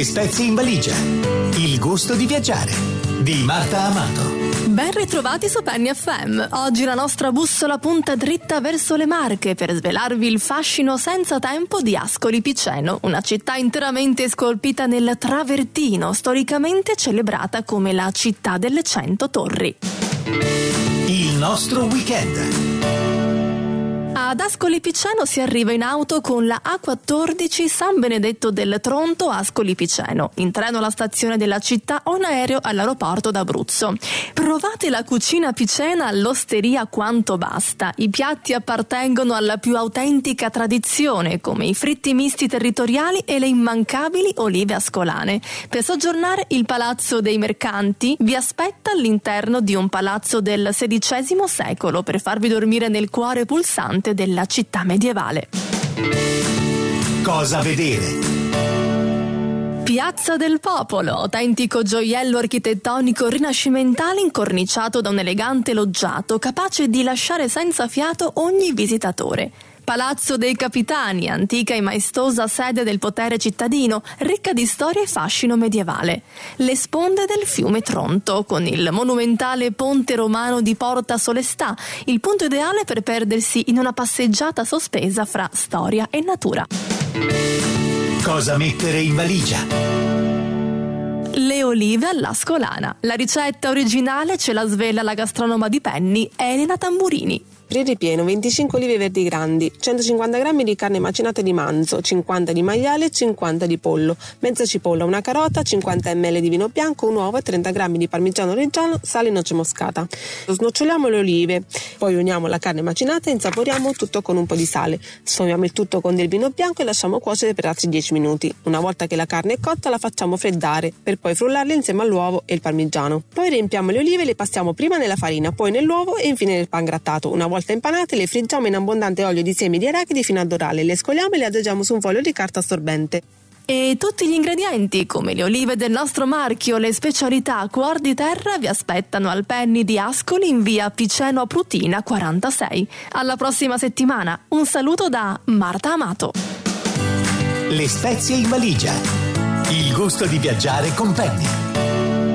Le spezie in valigia. Il gusto di viaggiare. Di Marta Amato. Ben ritrovati su Penny FM. Oggi la nostra bussola punta dritta verso le Marche per svelarvi il fascino senza tempo di Ascoli Piceno, una città interamente scolpita nel travertino, storicamente celebrata come la città delle 100 torri. Il nostro weekend. Ad Ascoli Piceno si arriva in auto con la A14 San Benedetto del Tronto Ascoli Piceno, in treno alla stazione della città o in aereo all'aeroporto d'Abruzzo. Provate la cucina picena all'osteria Quanto Basta. I piatti appartengono alla più autentica tradizione, come i fritti misti territoriali e le immancabili olive ascolane. Per soggiornare, il Palazzo dei Mercanti vi aspetta all'interno di un palazzo del XVI secolo per farvi dormire nel cuore pulsante della città medievale. Cosa vedere? Piazza del Popolo, autentico gioiello architettonico rinascimentale incorniciato da un elegante loggiato capace di lasciare senza fiato ogni visitatore. Palazzo dei Capitani, antica e maestosa sede del potere cittadino, ricca di storia e fascino medievale. Le sponde del fiume Tronto, con il monumentale ponte romano di Porta Solestà, il punto ideale per perdersi in una passeggiata sospesa fra storia e natura. Cosa mettere in valigia? Le olive all'ascolana. La ricetta originale ce la svela la gastronoma di Penny, Elena Tamburini. Per il ripieno 25 olive verdi grandi, 150 g di carne macinata di manzo, 50 di maiale e 50 di pollo, mezza cipolla, una carota, 50 ml di vino bianco, un uovo e 30 g di parmigiano reggiano, sale e noce moscata. Snoccioliamo le olive, poi uniamo la carne macinata e insaporiamo tutto con un po' di sale. Sfumiamo il tutto con del vino bianco e lasciamo cuocere per altri 10 minuti. Una volta che la carne è cotta la facciamo freddare per poi frullarla insieme all'uovo e il parmigiano. Poi riempiamo le olive e le passiamo prima nella farina, poi nell'uovo e infine nel pan grattato. Una volta impanate le friggiamo in abbondante olio di semi di arachidi fino a dorare, le scoliamo e le adagiamo su un foglio di carta assorbente. E tutti gli ingredienti, come le olive del nostro marchio, le specialità Cuor di Terra, vi aspettano al Penny di Ascoli in via Piceno Prutina 46. Alla prossima settimana. Un saluto da Marta Amato. Le spezie in valigia. Il gusto di viaggiare con Penny.